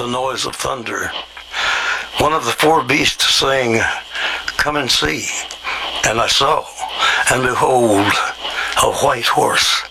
the noise of thunder. One of the four beasts saying, "Come and see." And I saw, and behold, a white horse.